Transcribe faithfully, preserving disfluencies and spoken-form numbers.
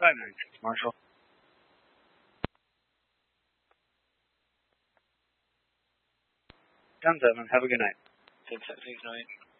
five nine six, Marshall. ten seven, have a good night. ten seven, six nine.